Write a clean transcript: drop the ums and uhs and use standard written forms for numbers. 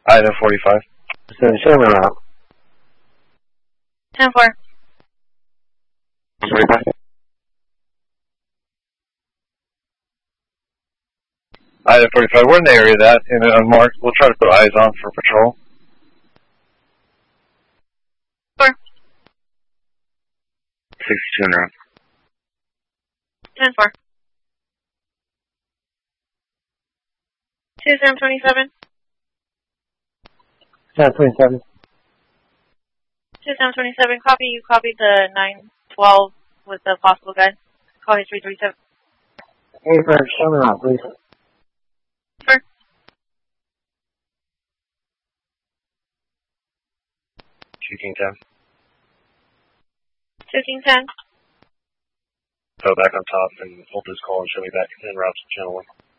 Item 45. Show me around. 10-4. 45. Item 45. We're in the area of that, and unmarked. We'll try to put eyes on for patrol. 4. 62 and around. 10-4. 2727. 27. 2727. Copy. You copied the 912 with the possible guide. Call history 37. Hey, Frank, show me around, please. Sure. 1510. 1510. Go back on top and hold this call and show me back en route to channel 1.